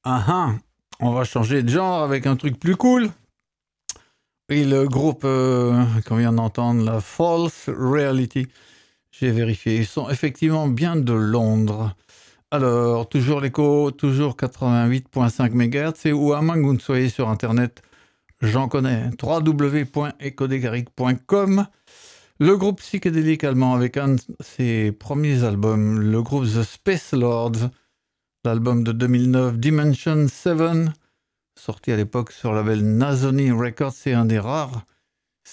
Ah ah, on va changer de genre avec un truc plus cool. Et le groupe qu'on vient d'entendre, la False Reality, j'ai vérifié, ils sont effectivement bien de Londres. Alors, toujours l'écho, toujours 88.5 MHz, et ou à moins que vous ne soyez sur Internet, j'en connais, www.ecodegaric.com. Le groupe psychédélique allemand avec un de ses premiers albums, le groupe The Space Lords, l'album de 2009 Dimension 7, sorti à l'époque sur le label Nazoni Records, c'est un des rares